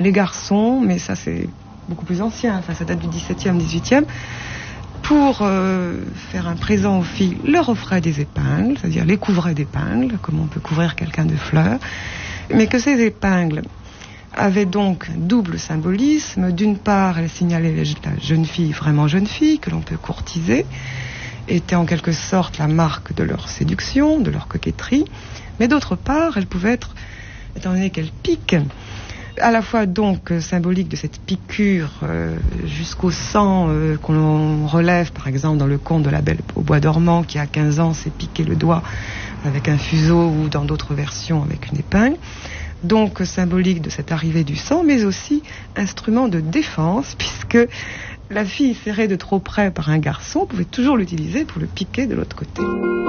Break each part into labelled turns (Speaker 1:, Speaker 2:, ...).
Speaker 1: les garçons, mais ça c'est beaucoup plus ancien, enfin ça date du XVIIe, XVIIIe, pour faire un présent aux filles, leur offraient des épingles, c'est-à-dire les couvraient d'épingles, comme on peut couvrir quelqu'un de fleurs, mais que ces épingles avaient donc double symbolisme. D'une part, elles signalaient la jeune fille, vraiment jeune fille, que l'on peut courtiser, était en quelque sorte la marque de leur séduction, de leur coquetterie, mais d'autre part, elles pouvaient être, étant donné qu'elles piquent, à la fois donc symbolique de cette piqûre jusqu'au sang qu'on relève par exemple dans le conte de la Belle au bois dormant qui à 15 ans s'est piqué le doigt avec un fuseau ou dans d'autres versions avec une épingle. Donc symbolique de cette arrivée du sang, mais aussi instrument de défense, puisque la fille serrée de trop près par un garçon pouvait toujours l'utiliser pour le piquer de l'autre côté.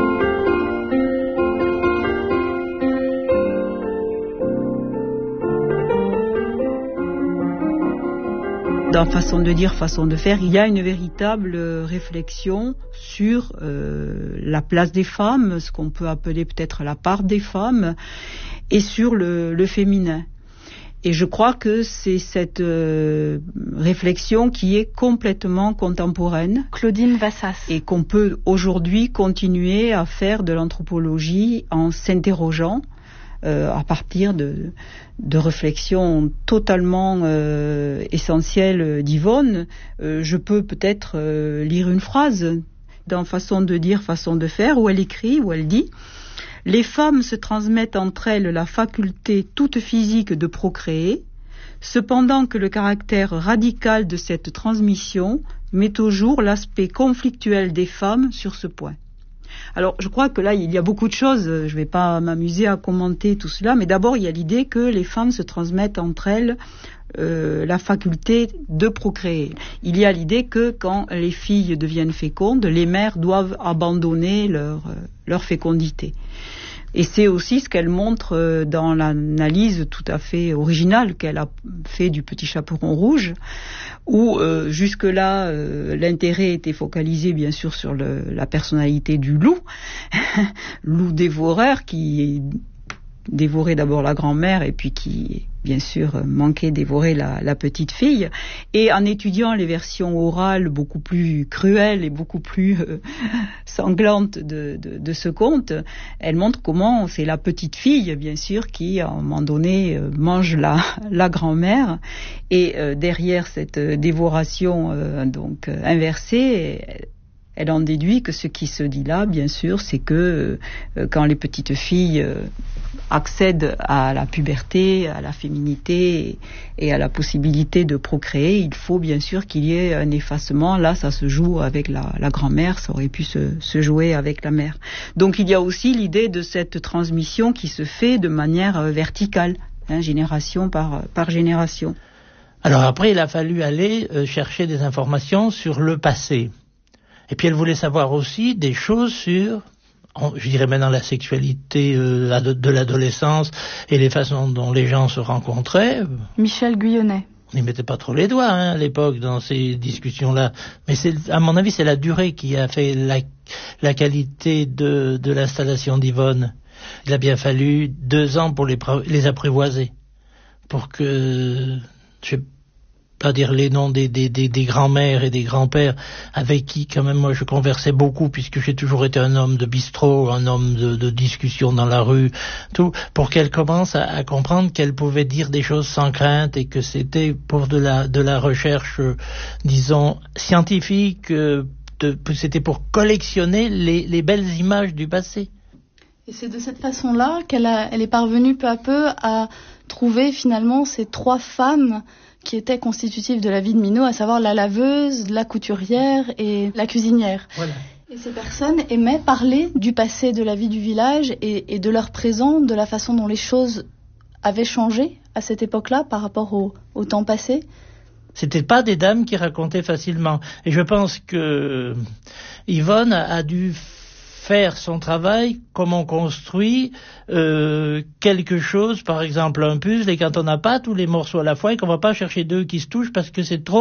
Speaker 2: Dans façon de dire, façon de faire, il y a une véritable réflexion sur la place des femmes, ce qu'on peut appeler peut-être la part des femmes, et sur le féminin. Et je crois que c'est cette réflexion qui est complètement contemporaine.
Speaker 3: Claudine Vassas.
Speaker 2: Et qu'on peut aujourd'hui continuer à faire de l'anthropologie en s'interrogeant à partir de réflexions totalement essentielles d'Yvonne. Je peux peut-être lire une phrase dans Façon de dire, façon de faire, où elle écrit, où elle dit « Les femmes se transmettent entre elles la faculté toute physique de procréer, cependant que le caractère radical de cette transmission met au jour l'aspect conflictuel des femmes sur ce point. » Alors, je crois que là, il y a beaucoup de choses. Je ne vais pas m'amuser à commenter tout cela, mais d'abord, il y a l'idée que les femmes se transmettent entre elles la faculté de procréer. Il y a l'idée que quand les filles deviennent fécondes, les mères doivent abandonner leur fécondité. Et c'est aussi ce qu'elle montre dans l'analyse tout à fait originale qu'elle a fait du Petit Chaperon rouge, où jusque-là, l'intérêt était focalisé bien sûr sur la personnalité du loup, loup dévoreur qui dévorait d'abord la grand-mère et puis qui, bien sûr, manquait dévorer la petite fille. Et en étudiant les versions orales beaucoup plus cruelles et beaucoup plus sanglantes de ce conte, elle montre comment c'est la petite fille, bien sûr, qui, à un moment donné, mange la grand-mère. Et derrière cette dévoration inversée, elle en déduit que ce qui se dit là, bien sûr, c'est que quand les petites filles accèdent à la puberté, à la féminité et à la possibilité de procréer, il faut bien sûr qu'il y ait un effacement. Là, ça se joue avec la grand-mère, ça aurait pu se jouer avec la mère. Donc il y a aussi l'idée de cette transmission qui se fait de manière verticale, génération par génération.
Speaker 4: Alors après, il a fallu aller chercher des informations sur le passé. Et puis elle voulait savoir aussi des choses sur, je dirais maintenant, la sexualité de l'adolescence et les façons dont les gens se rencontraient.
Speaker 3: Michel Guyonnet.
Speaker 4: On n'y mettait pas trop les doigts à l'époque dans ces discussions-là. Mais à mon avis, c'est la durée qui a fait la qualité de l'installation d'Yvonne. Il a bien fallu 2 ans pour les apprivoiser. Pour que, je sais pas dire les noms des grands-mères et des grands-pères avec qui quand même moi je conversais beaucoup, puisque j'ai toujours été un homme de bistrot, un homme de discussion dans la rue, tout, pour qu'elle commence à comprendre qu'elle pouvait dire des choses sans crainte et que c'était pour de la recherche, disons, scientifique, c'était pour collectionner les belles images du passé.
Speaker 3: Et c'est de cette façon-là elle est parvenue peu à peu à trouver finalement ces 3 femmes qui étaient constitutives de la vie de Minot, à savoir la laveuse, la couturière et la cuisinière. Voilà. Et ces personnes aimaient parler du passé de la vie du village et de leur présent, de la façon dont les choses avaient changé à cette époque-là par rapport au temps passé.
Speaker 4: C'était pas des dames qui racontaient facilement. Et je pense que Yvonne a dû faire son travail comme on construit quelque chose, par exemple un puzzle, et quand on n'a pas tous les morceaux à la fois et qu'on va pas chercher 2 qui se touchent parce que c'est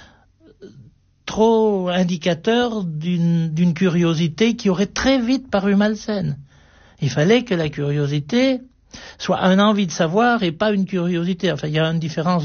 Speaker 4: trop indicateur d'une curiosité qui aurait très vite paru malsaine. Il fallait que la curiosité soit une envie de savoir et pas une curiosité. Enfin, il y a une différence